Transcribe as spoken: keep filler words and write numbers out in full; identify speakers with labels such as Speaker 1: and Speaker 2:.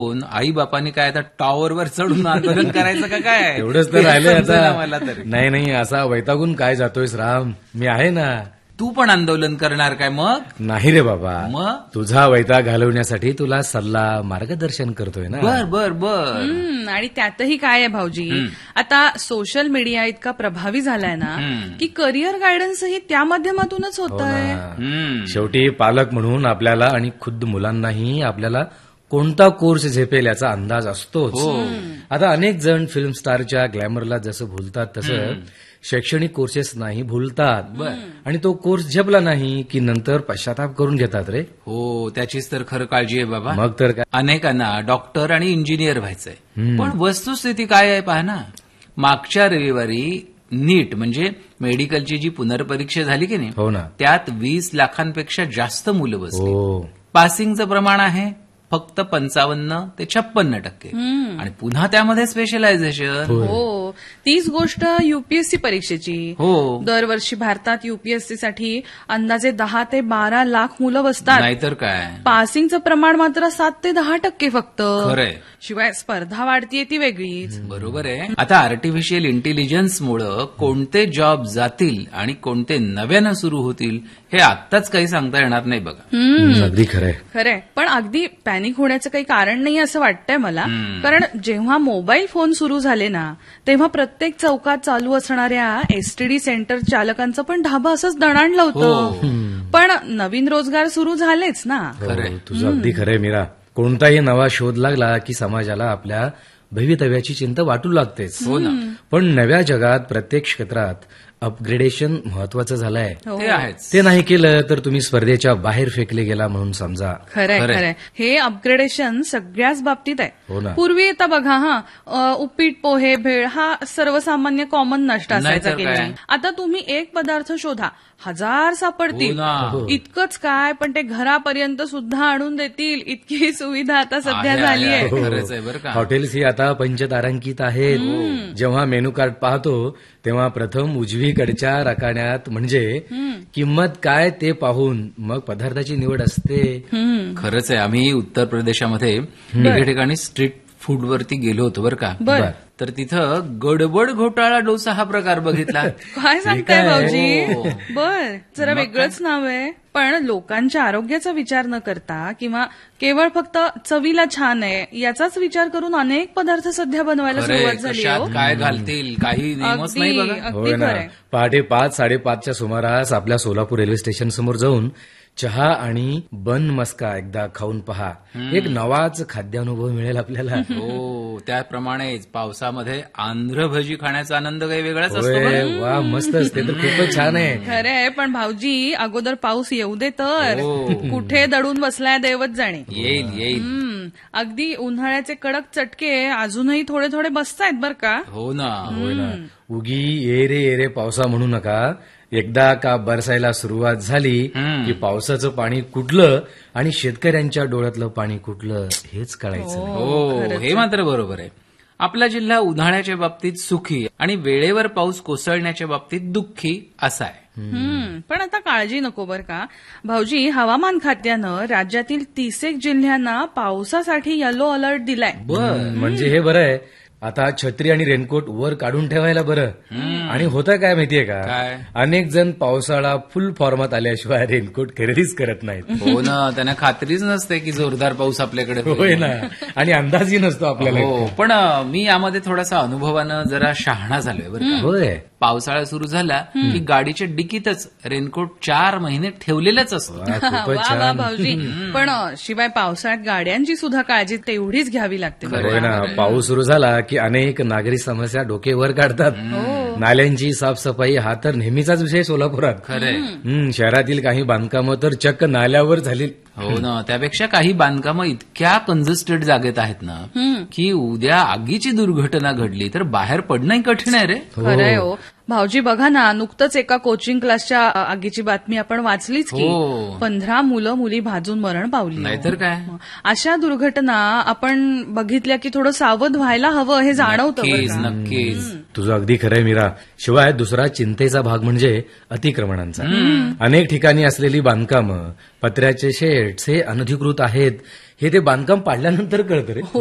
Speaker 1: आई बापांनी काय आता टॉवरवर चढून आंदोलन करायचं का काय?
Speaker 2: एवढंच तर राहिलंय आता.
Speaker 1: मला तरी
Speaker 2: नाही नाही, असा वैतागून काय जातोयस राम, मी आहे ना.
Speaker 1: तू पण आंदोलन करणार काय मग?
Speaker 2: नाही रे बाबा,
Speaker 1: मग
Speaker 2: तुझा वैताग घालवण्यासाठी तुला सल्ला मार्गदर्शन करतोय ना.
Speaker 1: बर बर बर.
Speaker 3: हम्म, आणि त्यातही काय आहे भाऊजी, आता सोशल मीडिया इतका प्रभावी झालाय ना की करिअर गायडन्सही त्या माध्यमातूनच होत आहे.
Speaker 1: हम्म.
Speaker 2: शेवटी पालक म्हणून आपल्याला आणि खुद्द मुलांनाही आपल्याला कोणता कोर्स झेपेल याचा अंदाज असतोच. आता अनेक जण फिल्म स्टारच्या ग्लॅमरला जसं भुलतात तसं शैक्षणिक कोर्सेस नाही भुलतात, आणि तो कोर्स झेपला नाही की नंतर पश्चाताप करून घेतात रे.
Speaker 1: हो, त्याचीच तर खरं काळजी आहे बाबा.
Speaker 2: मग तर काय.
Speaker 1: अनेकांना डॉक्टर आणि इंजिनियर व्हायचंय, पण वस्तुस्थिती काय आहे पहा ना. मागच्या रविवारी नीट म्हणजे मेडिकलची जी पुनर्परीक्षा झाली की नाही,
Speaker 2: हो ना,
Speaker 1: त्यात वीस लाखांपेक्षा जास्त मुलं बसली.
Speaker 2: हो.
Speaker 1: पासिंगचं प्रमाण आहे फक्त पंचावन्न ते छप्पन्न टक्के, आणि पुन्हा त्यामध्ये स्पेशलायझेशन.
Speaker 3: हो, तीच गोष्ट युपीएससी परीक्षेची.
Speaker 1: हो,
Speaker 3: दरवर्षी भारतात युपीएससी साठी अंदाजे दहा ते बारा लाख मुलं बसतात.
Speaker 1: नाहीतर काय.
Speaker 3: पासिंगचं प्रमाण मात्र सात ते दहा टक्के फक्त.
Speaker 1: खरंय.
Speaker 3: शिवाय स्पर्धा वाढतीये ती वेगळीच.
Speaker 1: बरोबर आहे. आता आर्टिफिशियल इंटेलिजन्समुळे कोणते जॉब जातील आणि कोणते नव्यानं सुरू होतील हे आत्ताच काही सांगता येणार नाही बघा.
Speaker 2: अगदी खरंय.
Speaker 3: खरंय, पण अगदी पॅनिक होण्याचं काही कारण नाही असं वाटतंय मला. कारण जेव्हा मोबाईल फोन सुरू झाले ना, तेव्हा प्रत्येक चौकात चालू असणाऱ्या एसटीडी सेंटर चालकांचं पण ढाबं असंच दणाणलं होतं. पण नवीन रोजगार सुरू झालेच ना.
Speaker 1: खरंय.
Speaker 2: तुझं अगदी खरंय मीरा. कोणताही नवा शोध लागला की समाजाला आपल्या भवितव्याची चिंता वाटू लागतेच.
Speaker 1: हो ना.
Speaker 2: पण नव्या जगात प्रत्येक क्षेत्रात अपग्रेडेशन महत्वाचं झालंय.
Speaker 1: ते आहेच.
Speaker 2: ते नाही केलं तर तुम्ही स्पर्धेच्या बाहेर फेकले गेला म्हणून समजा.
Speaker 3: खरंय
Speaker 1: खरंय.
Speaker 3: खरंय, हे अपग्रेडेशन सगळ्याच बाबतीत आहे.
Speaker 2: हो ना.
Speaker 3: पूर्वी आता बघा हा अ, उपीट पोहे भेळ हा सर्वसामान्य कॉमन नाश्ता असायचा
Speaker 1: नाहीतर
Speaker 3: की
Speaker 1: काय.
Speaker 3: नाही. आता तुम्ही एक पदार्थ शोधा, हजार
Speaker 1: हो
Speaker 3: सापडतील.
Speaker 1: ना.
Speaker 3: इतकंच काय, पण ते घरापर्यंत सुद्धा आणून देतील इतकी सुविधा आता सध्या
Speaker 1: आहे,
Speaker 3: झाली
Speaker 1: आहे,
Speaker 3: आहे.
Speaker 1: आहे. खरंच आहे बरं का.
Speaker 2: हॉटेल्स ही आता पंचतारांकित आहेत. जेव्हा मेनू कार्ड पाहतो तेव्हा प्रथम उजवीकडच्या रकान्यात म्हणजे किंमत काय ते पाहून मग पदार्थाची निवड असते.
Speaker 1: खरंच आहे. आम्ही उत्तर प्रदेशामध्ये एके ठिकाणी स्ट्रीट फूडवरती गेलो होतो बरं का.
Speaker 3: बर.
Speaker 1: तर तिथं गडबड घोटाळा डोसा हा प्रकार बघितला.
Speaker 3: काय सांगताय
Speaker 2: काय?
Speaker 3: भाऊजी?
Speaker 1: हो.
Speaker 3: बर, जरा वेगळंच नाव आहे. पण लोकांच्या आरोग्याचा विचार न करता किंवा केवळ फक्त चवीला छान आहे याचाच विचार करून अनेक पदार्थ सध्या बनवायला
Speaker 1: खरंय,
Speaker 3: सुरुवात झाली आहे.
Speaker 1: कशात काय घालतील काही नियमच नाही
Speaker 3: अगदी
Speaker 1: बघा.
Speaker 2: होय
Speaker 3: अगदी
Speaker 2: ना.
Speaker 3: खरंय.
Speaker 2: पहाटे पाच साडेपाचच्या सुमारास आपल्या सोलापूर रेल्वे स्टेशन समोर जाऊन चहा आणि बन मस्का एकदा खाऊन पहा. एक नवाच खाद्यानुभव मिळेल आपल्याला.
Speaker 1: हो, त्याप्रमाणेच पावसामध्ये आंध्र भजी खाण्याचा आनंद काही वेगळाच असतो
Speaker 2: होय,
Speaker 1: बरं.
Speaker 2: वा मस्तच, ते तर खूपच छान आहे.
Speaker 3: खरंय, पण भाऊजी अगोदर पाऊस येऊ दे तर.
Speaker 1: हो.
Speaker 3: कुठे दडून बसलाय दैवत जाणे.
Speaker 1: येईल येईल.
Speaker 3: हम्म, अगदी उन्हाळ्याचे कडक चटके अजूनही थोडे थोडे बसतायत बर का.
Speaker 1: हो ना.
Speaker 2: होय ना. उगी ये रे ये रे पावसा म्हणू नका. एकदा का बरसायला सुरुवात झाली की पावसाचं पाणी कुठलं आणि शेतकऱ्यांच्या डोळ्यातलं पाणी कुठलं हेच कळायचं नाही.
Speaker 1: हो, हे मात्र बरोबर आहे. आपला जिल्हा उन्हाळ्याच्या बाबतीत सुखी आणि वेळेवर पाऊस कोसळण्याच्या बाबतीत दुःखी असा आहे.
Speaker 3: हम्म, पण आता काळजी नको बर का भाऊजी. हवामान खात्यानं राज्यातील तीसेक जिल्ह्यांना पावसासाठी येलो अलर्ट दिलाय.
Speaker 1: बर.
Speaker 2: म्हणजे हे बरं आहे. आता छत्री आणि रेनकोट वर काढून ठेवायला बरं. आणि होतं काय माहितीये का,
Speaker 1: काय?
Speaker 2: अनेक जण पावसाळा फुल फॉर्मात आल्याशिवाय रेनकोट खरेदीच करत नाहीत.
Speaker 1: हो ना, त्यांना खात्रीच नसते की जोरदार पाऊस आपल्याकडे होईल.
Speaker 2: होय ना, आणि अंदाजही नसतो आपल्याला.
Speaker 1: हो, पण अ, मी यामध्ये थोडासा अनुभवानं जरा शहाणा झालोय बरं का.
Speaker 2: होय.
Speaker 1: पावसाळा सुरू झाला की गाडीच्या डिकीतच रेनकोट चार महिने ठेवलेलंच असतं.
Speaker 2: वा, खूपच
Speaker 3: वा वा
Speaker 2: छान.
Speaker 3: भाऊजी. पण अ, शिवाय पावसाळ्यात गाड्यांची सुद्धा काळजी तेवढीच घ्यावी लागते बरं
Speaker 2: होय
Speaker 3: का.
Speaker 2: ना. पाऊस सुरू झाला की अनेक नागरी समस्या डोकेवर काढतात. नाल्यांची साफसफाई हा तर नेहमीचाच विषय सोलापुरात.
Speaker 1: खरंय.
Speaker 2: हम्म, शहरातील काही बांधकामं तर चक्क नाल्यावर झाली.
Speaker 1: हो ना, त्यापेक्षा काही बांधकामं इतक्या कंजेस्टेड जागेत आहेत ना की उद्या आगीची दुर्घटना घडली तर बाहेर पडणंही कठीण आहे रे.
Speaker 3: खरंय हो भाऊजी. बघा ना, नुकतंच एका कोचिंग क्लासच्या अ, आगीची बातमी आपण वाचलीच की
Speaker 1: हो.
Speaker 3: पंधरा मुलं मुली भाजून मरण पावली.
Speaker 1: नाहीतर काय.
Speaker 3: अशा दुर्घटना आपण बघितल्या की थोडं सावध व्हायला हवं हे जाणवतं बरं
Speaker 1: नक्कीच
Speaker 3: का.
Speaker 1: नक्कीच.
Speaker 2: तुझं अगदी खरंय मीरा. शिवाय दुसरा चिंतेचा भाग म्हणजे अतिक्रमणांचा. अनेक ठिकाणी असलेली बांधकामं, पत्र्याचे शेड्स हे अनधिकृत आहेत हे ते बांधकाम पाडल्यानंतर कळतं रे.